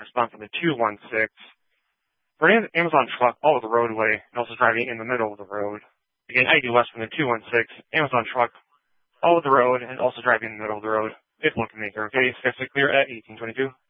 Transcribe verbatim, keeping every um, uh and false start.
respond from the two one six. For an Amazon truck, all over the roadway, and also driving in the middle of the road. Again, I D West from the two one six, Amazon truck, all over the road, and also driving in the middle of the road. It's looking maker, okay? Sketch clear at eighteen twenty-two.